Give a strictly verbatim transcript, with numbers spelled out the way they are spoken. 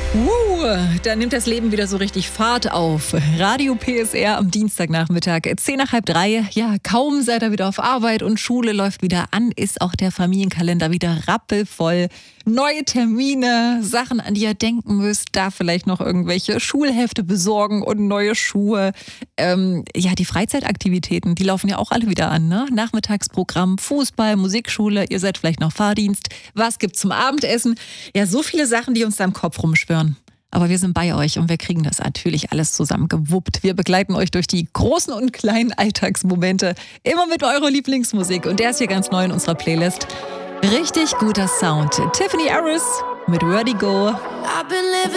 Uh, da nimmt das Leben wieder so richtig Fahrt auf. Radio P S R am Dienstagnachmittag, zehn nach halb drei. Ja, kaum seid ihr wieder auf Arbeit und Schule läuft wieder an, ist auch der Familienkalender wieder rappelvoll. Neue Termine, Sachen, an die ihr denken müsst, da vielleicht noch irgendwelche Schulhefte besorgen und neue Schuhe. Ähm, ja, die Freizeitaktivitäten, die laufen ja auch alle wieder an, ne? Nachmittagsprogramm, Fußball, Musikschule, ihr seid vielleicht noch Fahrdienst. Was gibt's zum Abendessen? Ja, so viele Sachen, die uns da im Kopf rumschwirren. Aber wir sind bei euch und wir kriegen das natürlich alles zusammen gewuppt. Wir begleiten euch durch die großen und kleinen Alltagsmomente. Immer mit eurer Lieblingsmusik. Und der ist hier ganz neu in unserer Playlist. Richtig guter Sound. Tiffany Harris mit Ready Go.